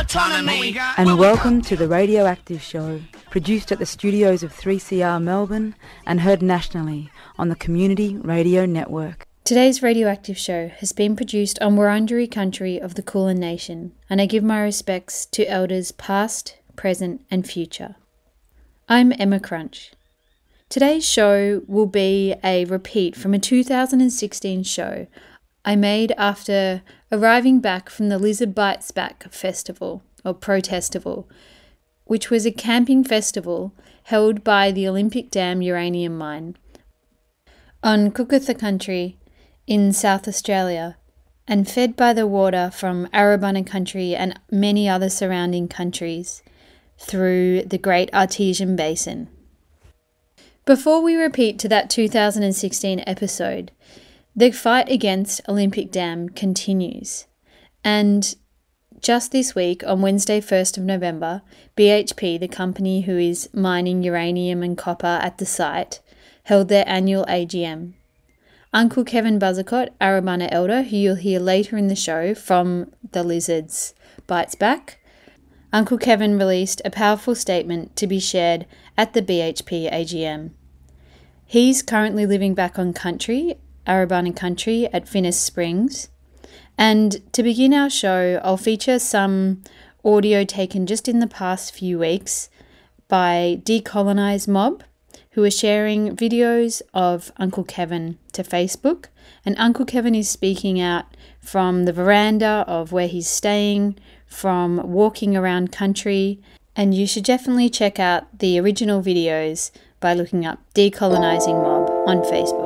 Autonomy. And welcome to the Radioactive Show, produced at the studios of 3CR Melbourne and heard nationally on the Community Radio Network. Today's Radioactive Show has been produced on Wurundjeri country of the Kulin Nation, and I give my respects to elders past, present and future. I'm Emma Crunch. Today's show will be a repeat from a 2016 show I made after arriving back from the Lizard Bites Back Festival, or Protestival, which was a camping festival held by the Olympic Dam uranium mine on Kukatha country in South Australia, and fed by the water from Arabana country and many other surrounding countries through the Great Artesian Basin. Before we repeat to that 2016 episode, the fight against Olympic Dam continues, and just this week, on Wednesday 1st of November, BHP, the company who is mining uranium and copper at the site, held their annual AGM. Uncle Kevin Buzzacott, Arabana elder, who you'll hear later in the show from the Lizards Bites Back, Uncle Kevin released a powerful statement to be shared at the BHP AGM. He's currently living back on country, Arabana country at Finnis Springs. And to begin our show, I'll feature some audio taken just in the past few weeks by Decolonise Mob, who are sharing videos of Uncle Kevin to Facebook. And Uncle Kevin is speaking out from the veranda of where he's staying, from walking around country, and you should definitely check out the original videos by looking up Decolonising Mob on Facebook.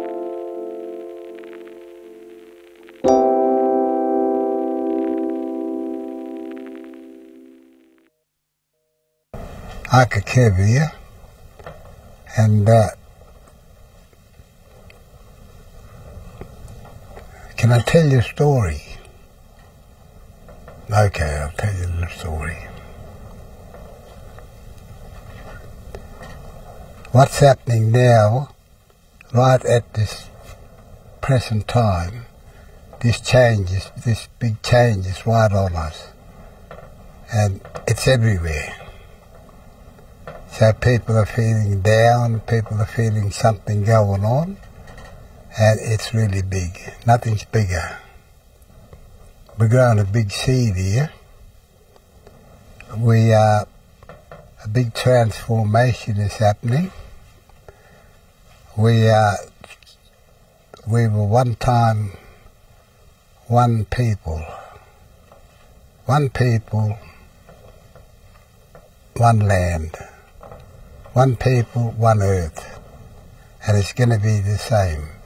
Uncle Kev here, and can I tell you a story? Okay, I'll tell you the story. What's happening now, right at this present time, this big change is right on us, and it's everywhere. So people are feeling down, people are feeling something going on, and it's really big. Nothing's bigger. We're growing a big seed here. A big transformation is happening. We were one time one people. One people, one land. One people, one earth. And it's going to be the same.